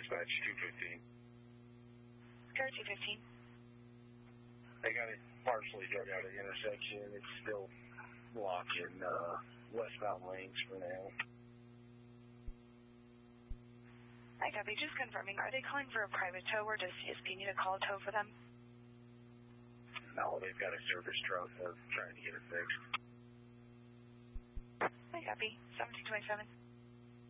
Dispatch 215. Air 215. They got it partially dug out of the intersection. It's still blocking westbound lanes for now. Hi, copy. Just confirming. Are they calling for a private tow, or does CSP need to call a tow for them? No, they've got a service truck. They're trying to get it fixed. Hi, copy. 1727.